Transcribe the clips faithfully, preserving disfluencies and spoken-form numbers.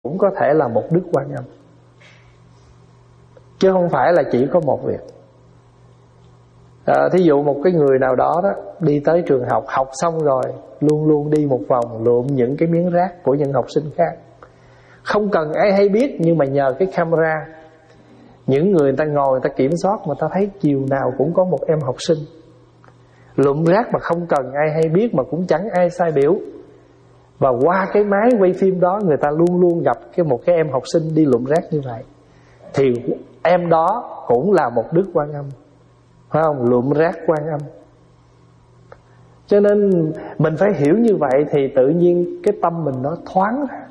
cũng có thể là một Đức Quan Âm, chứ không phải là chỉ có một việc. à, Thí dụ một cái người nào đó đó đi tới trường học, học xong rồi luôn luôn đi một vòng lượm những cái miếng rác của những học sinh khác, không cần ai hay biết, nhưng mà nhờ cái camera, những người, người ta ngồi người ta kiểm soát, mà ta thấy chiều nào cũng có một em học sinh lượm rác mà không cần ai hay biết, mà cũng chẳng ai sai biểu. Và qua cái máy quay phim đó, người ta luôn luôn gặp cái một cái em học sinh đi lượm rác như vậy, thì em đó cũng là một Đức Quan Âm, phải không? Lượm rác Quan Âm. Cho nên mình phải hiểu như vậy thì tự nhiên cái tâm mình nó thoáng ra.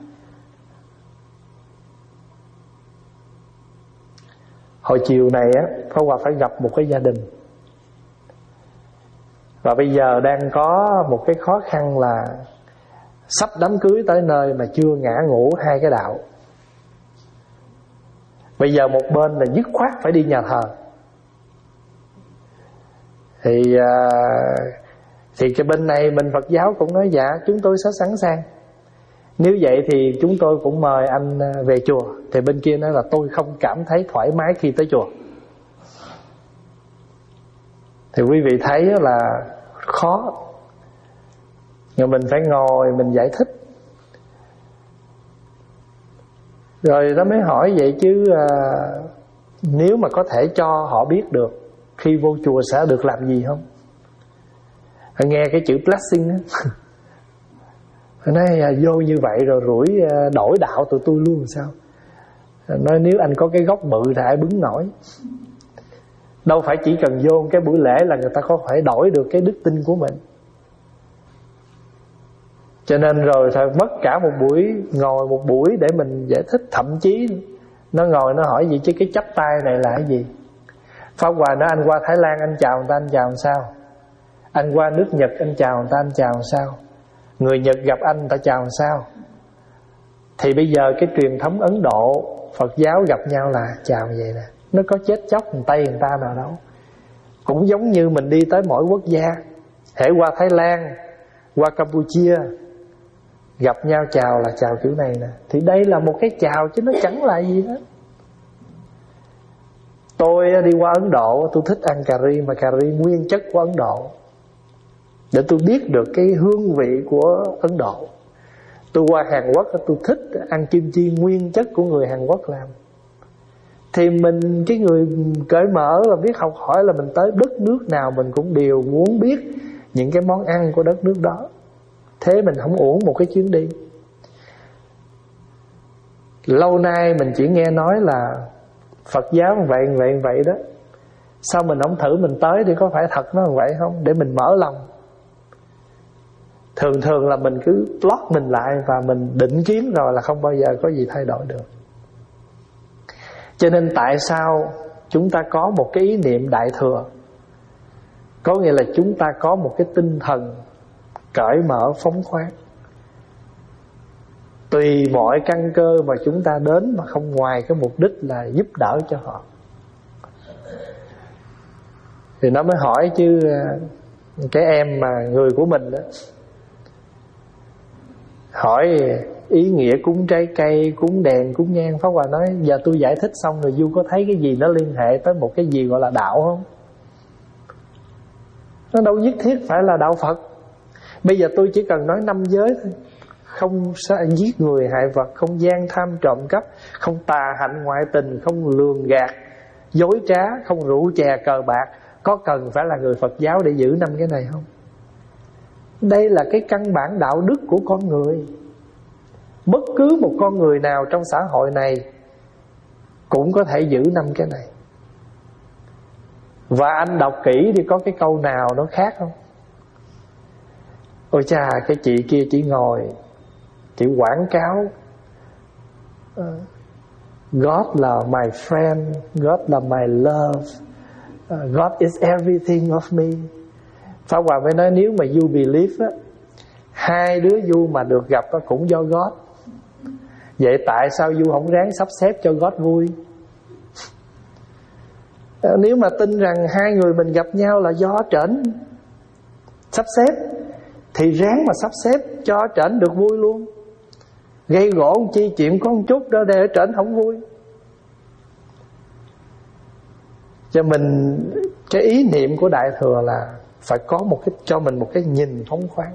Hồi chiều này á, Pháp Hòa phải gặp một cái gia đình, và bây giờ đang có một cái khó khăn là sắp đám cưới tới nơi mà chưa ngã ngũ hai cái đạo. Bây giờ một bên là dứt khoát phải đi nhà thờ, Thì à, Thì cái bên này mình Phật giáo cũng nói dạ chúng tôi sẽ sẵn sàng, nếu vậy thì chúng tôi cũng mời anh về chùa. Thì bên kia nói là tôi không cảm thấy thoải mái khi tới chùa. Thì quý vị thấy là khó, nhưng mình phải ngồi mình giải thích. Rồi nó mới hỏi vậy chứ à, nếu mà có thể cho họ biết được khi vô chùa sẽ được làm gì không? Nghe cái chữ blessing á, nói à, vô như vậy rồi rủi à, đổi đạo tụi tôi luôn sao? Nói nếu anh có cái gốc bự thì ai bứng nổi. Đâu phải chỉ cần vô cái buổi lễ là người ta có phải đổi được cái đức tin của mình. Cho nên rồi phải mất cả một buổi, ngồi một buổi để mình giải thích. Thậm chí nó ngồi nó hỏi gì chứ cái chắp tay này là cái gì? Pháp Hòa nói anh qua Thái Lan anh chào người ta anh chào làm sao? Anh qua nước Nhật anh chào người ta anh chào làm sao? Người Nhật gặp anh người ta chào làm sao? Thì bây giờ cái truyền thống Ấn Độ, Phật giáo gặp nhau là chào vậy nè. Nó có chết chóc người Tây người ta nào đâu. Cũng giống như mình đi tới mỗi quốc gia, hễ qua Thái Lan, qua Campuchia, gặp nhau chào là chào kiểu này nè. Thì đây là một cái chào chứ nó chẳng là gì hết. Tôi đi qua Ấn Độ, tôi thích ăn cà ri, mà cà ri nguyên chất của Ấn Độ, để tôi biết được cái hương vị của Ấn Độ. Tôi qua Hàn Quốc, tôi thích ăn kim chi nguyên chất của người Hàn Quốc làm. Thì mình, cái người cởi mở và biết học hỏi, là mình tới đất nước nào mình cũng đều muốn biết những cái món ăn của đất nước đó. Thế mình không uổng một cái chuyến đi. Lâu nay mình chỉ nghe nói là Phật giáo vậy vậy vậy đó, sao mình không thử mình tới thì có phải thật nó vậy không, để mình mở lòng. Thường thường là mình cứ block mình lại và mình định kiến rồi là không bao giờ có gì thay đổi được. Cho nên tại sao chúng ta có một cái ý niệm đại thừa? Có nghĩa là chúng ta có một cái tinh thần cởi mở phóng khoáng, tùy mọi căn cơ mà chúng ta đến, mà không ngoài cái mục đích là giúp đỡ cho họ. Thì nó mới hỏi chứ cái em mà người của mình đó, hỏi ý nghĩa cúng trái cây, cúng đèn, cúng nhang. Pháp Hòa nói giờ tôi giải thích xong rồi, Du có thấy cái gì nó liên hệ tới một cái gì gọi là đạo không? Nó đâu nhất thiết phải là đạo Phật. Bây giờ tôi chỉ cần nói năm giới thôi: không giết người hại vật, không gian tham trộm cắp, không tà hạnh ngoại tình, không lường gạt dối trá, không rượu chè cờ bạc. Có cần phải là người Phật giáo để giữ năm cái này không? Đây là cái căn bản đạo đức của con người. Bất cứ một con người nào trong xã hội này cũng có thể giữ năm cái này. Và anh đọc kỹ đi, có cái câu nào nó khác không? Ôi chà, cái chị kia chỉ ngồi, chỉ quảng cáo uh, God là my friend, God là my love, uh, God is everything of me. Pháp Hòa mới nói nếu mà you believe á, hai đứa you mà được gặp á cũng do God. Vậy tại sao you không ráng sắp xếp cho God vui? Nếu mà tin rằng hai người mình gặp nhau là do trển sắp xếp, thì ráng mà sắp xếp cho trển được vui luôn. Gây gỗ chi chuyện có một chút đó để ở trển không vui. Cho mình cái ý niệm của Đại Thừa là phải có một cái, cho mình một cái nhìn phóng khoáng.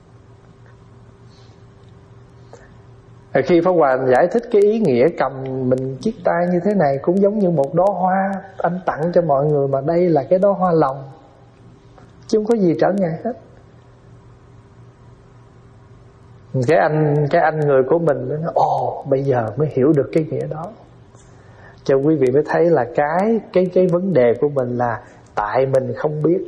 Khi Pháp Hòa giải thích cái ý nghĩa cầm mình chiếc tay như thế này cũng giống như một đóa hoa anh tặng cho mọi người, mà đây là cái đóa hoa lòng, chứ không có gì trở ngại hết. Cái anh cái anh người của mình nó nói, ồ bây giờ mới hiểu được cái nghĩa đó. Cho quý vị mới thấy là cái cái cái vấn đề của mình là tại mình không biết,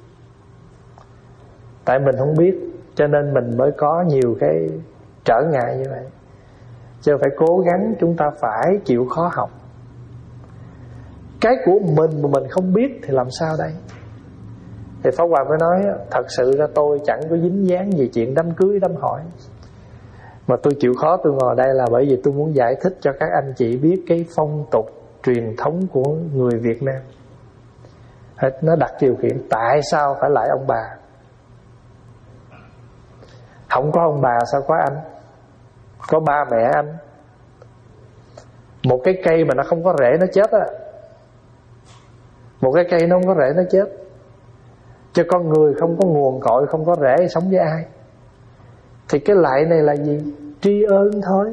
tại mình không biết cho nên mình mới có nhiều cái trở ngại như vậy. Chứ phải cố gắng, chúng ta phải chịu khó học. Cái của mình mà mình không biết thì làm sao đây? Thì Pháp Hòa mới nói, thật sự ra tôi chẳng có dính dáng gì chuyện đám cưới đám hỏi, mà tôi chịu khó tôi ngồi đây là bởi vì tôi muốn giải thích cho các anh chị biết cái phong tục truyền thống của người Việt Nam. Nó đặt điều kiện tại sao phải lại ông bà. Không có ông bà sao có anh, có ba mẹ anh. Một cái cây mà nó không có rễ nó chết á, một cái cây nó không có rễ nó chết. Cho con người không có nguồn cội, không có rễ, sống với ai. Thì cái lạy này là gì? Tri ân thôi.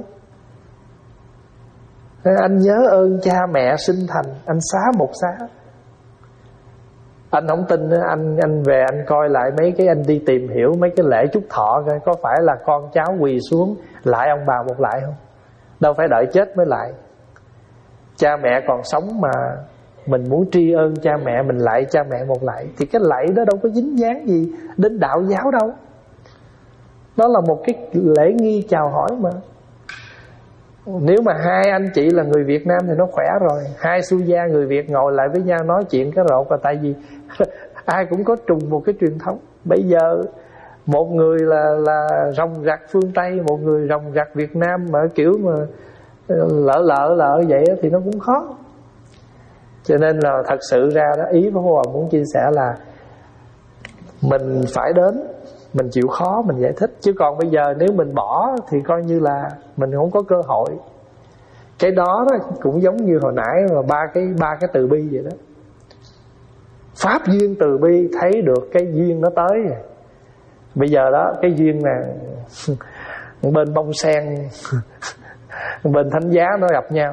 Anh nhớ ơn cha mẹ sinh thành, anh xá một xá. Anh không tin, anh anh về anh coi lại mấy cái, anh đi tìm hiểu mấy cái lễ chúc thọ coi có phải là con cháu quỳ xuống lại ông bà một lại không. Đâu phải đợi chết mới lại. Cha mẹ còn sống mà mình muốn tri ân cha mẹ, mình lại cha mẹ một lại, thì cái lạy đó đâu có dính dáng gì đến đạo giáo đâu. Đó là một cái lễ nghi chào hỏi mà. Nếu mà hai anh chị là người Việt Nam thì nó khỏe rồi. Hai su gia người Việt ngồi lại với nhau nói chuyện cái rột là tại vì ai cũng có trùng một cái truyền thống. Bây giờ một người là là rồng rạc phương Tây, một người rồng rạc Việt Nam, mà kiểu mà lỡ lỡ lỡ vậy thì nó cũng khó. Cho nên là thật sự ra đó, ý của Hòa muốn chia sẻ là mình phải đến, mình chịu khó mình giải thích. Chứ còn bây giờ nếu mình bỏ thì coi như là mình không có cơ hội. Cái đó, đó cũng giống như hồi nãy mà ba cái ba cái từ bi vậy đó. Pháp duyên từ bi thấy được cái duyên nó tới rồi. Bây giờ đó cái duyên nè, bên bông sen bên thánh giá nó gặp nhau.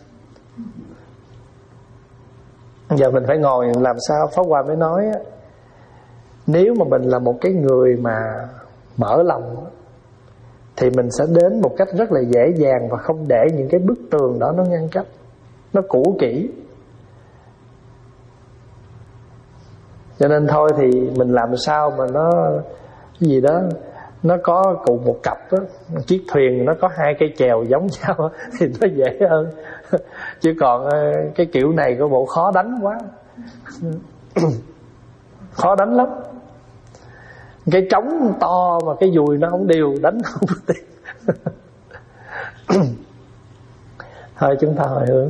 Giờ mình phải ngồi làm sao Pháp Hòa mới nói á, nếu mà mình là một cái người mà mở lòng thì mình sẽ đến một cách rất là dễ dàng, và không để những cái bức tường đó nó ngăn cách, nó cũ kỹ. Cho nên thôi thì mình làm sao mà nó cái gì đó nó có cùng một cặp đó, chiếc thuyền nó có hai cây chèo giống nhau thì nó dễ hơn. Chứ còn cái kiểu này có bộ khó đánh quá. Khó đánh lắm. Cái trống to mà cái dùi nó không đều, đánh không được. Thôi chúng ta hồi hướng.